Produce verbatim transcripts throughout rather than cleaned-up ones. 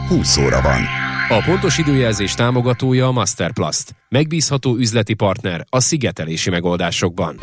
húsz óra van. A pontos időjelzés támogatója a Masterplast. Megbízható üzleti partner a szigetelési megoldásokban.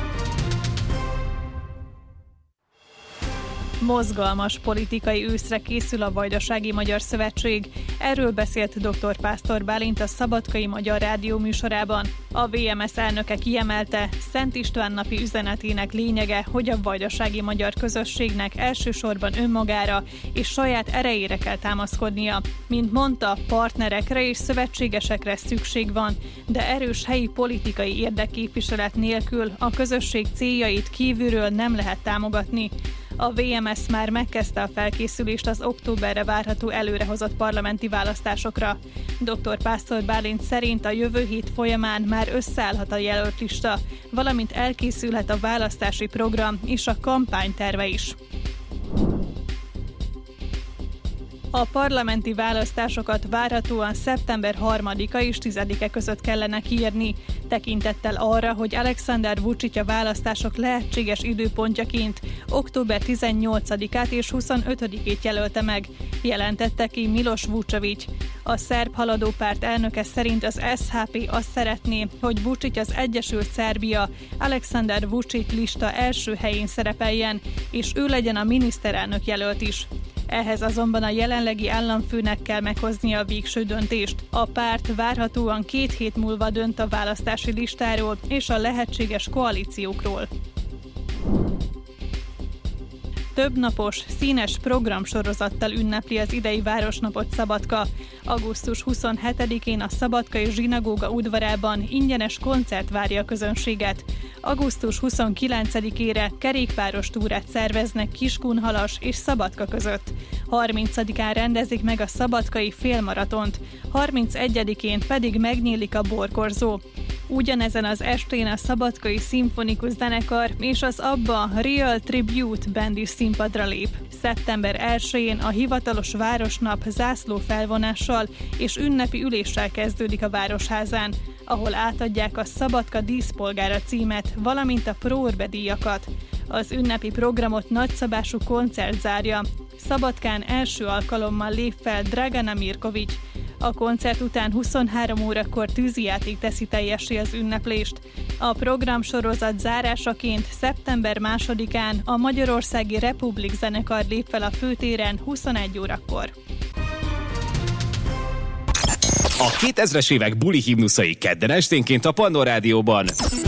Mozgalmas politikai őszre készül a Vajdasági Magyar Szövetség. Erről beszélt dr. Pásztor Bálint a Szabadkai Magyar Rádió műsorában. A vé em es elnöke kiemelte, Szent István napi üzenetének lényege, hogy a vajdasági magyar közösségnek elsősorban önmagára és saját erejére kell támaszkodnia. Mint mondta, partnerekre és szövetségesekre szükség van, de erős helyi politikai érdekképviselet nélkül a közösség céljait kívülről nem lehet támogatni. A vé em es már megkezdte a felkészülést az októberre várható előrehozott parlamenti választásokra. dr. Pásztor Bálint szerint a jövő hét folyamán már összeállhat a jelöltlista, valamint elkészülhet a választási program és a kampányterve is. A parlamenti választásokat várhatóan szeptember harmadika és tizedike között kellene kiírni, tekintettel arra, hogy Alexander Vučić a választások lehetséges időpontjaként október tizennyolcadikát és huszonötödikét jelölte meg, jelentette ki Miloš Vučević. A szerb haladó párt elnöke szerint az es há pé azt szeretné, hogy Vučić az Egyesült Szerbia Alexander Vučić lista első helyén szerepeljen, és ő legyen a miniszterelnök jelölt is. Ehhez azonban a jelenlegi államfőnek kell meghoznia a végső döntést. A párt várhatóan két hét múlva dönt a választási listáról és a lehetséges koalíciókról. Több napos, színes programsorozattal ünnepli az idei Városnapot Szabadka. augusztus huszonhetedikén a Szabadkai Zsinagóga udvarában ingyenes koncert várja a közönséget. augusztus huszonkilencedikére kerékpáros túrát szerveznek Kiskunhalas és Szabadka között. harmincadikán rendezik meg a szabadkai félmaratont, harmincegyedikén pedig megnyílik a borkorzó. Ugyanezen az estén a Szabadkai Szimfonikus Zenekar és az ABBA Real Tribute Band is színpadra lép. szeptember elsején a hivatalos Városnap zászlófelvonással és ünnepi üléssel kezdődik a Városházán, ahol átadják a Szabadka díszpolgára címet, valamint a Pro Urbe díjakat. Az ünnepi programot nagyszabású koncert zárja. Szabadkán első alkalommal lép fel Dragana Mirković. A koncert után huszonhárom órakor tűzijáték teszi teljessé az ünneplést. A programsorozat zárásaként szeptember másodikán a Magyarországi Republik Zenekar lép fel a főtéren huszonegy órakor. A kétezres évek buli himnuszai kedden esténként a Pannó Rádióban.